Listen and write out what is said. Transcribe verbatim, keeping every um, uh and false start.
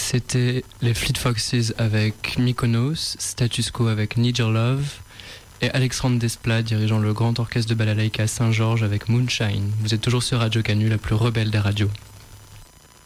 C'était les Fleet Foxes avec Mykonos, Status Quo avec Need Your Love et Alexandre Desplat dirigeant le grand orchestre de Balalaïka Saint-Georges avec Moonshine. Vous êtes toujours sur Radio Canu, la plus rebelle des radios.